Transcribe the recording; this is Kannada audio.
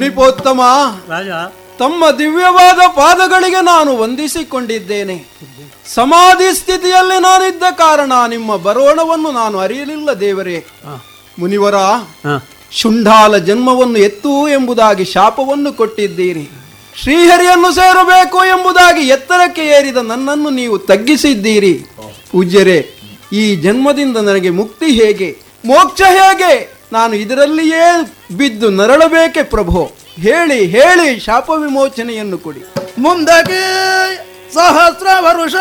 ಮುನಿಪೋತ್ತಮ ರಾಜ, ತಮ್ಮ ದಿವ್ಯವಾದ ಪಾದಗಳಿಗೆ ನಾನು ವಂದಿಸಿಕೊಂಡಿದ್ದೇನೆ. ಸಮಾಧಿ ಸ್ಥಿತಿಯಲ್ಲಿ ನಾನಿದ್ದ ಕಾರಣ ನಿಮ್ಮ ಬರೋಣವನ್ನು ನಾನು ಅರಿಯಲಿಲ್ಲ ದೇವರೇ. ಮುನಿವರ, ಶುಂಢಾಲ ಜನ್ಮವನ್ನು ಎತ್ತು ಎಂಬುದಾಗಿ ಶಾಪವನ್ನು ಕೊಟ್ಟಿದ್ದೀರಿ. ಶ್ರೀಹರಿಯನ್ನು ಸೇರಬೇಕು ಎಂಬುದಾಗಿ ಎತ್ತರಕ್ಕೆ ಏರಿದ ನನ್ನನ್ನು ನೀವು ತಗ್ಗಿಸಿದ್ದೀರಿ. ಪೂಜ್ಯರೇ, ಈ ಜನ್ಮದಿಂದ ನನಗೆ ಮುಕ್ತಿ ಹೇಗೆ, ಮೋಕ್ಷ ಹೇಗೆ? ನಾನು ಇದರಲ್ಲಿಯೇ ಬಿದ್ದು ನರಳಬೇಕೆ ಪ್ರಭೋ? ಹೇಳಿ ಹೇಳಿ ಶಾಪ ವಿಮೋಚನೆಯನ್ನು ಕೊಡಿ. ಮುಂದಕ್ಕೆ ಸಹಸ್ರ ವರುಷ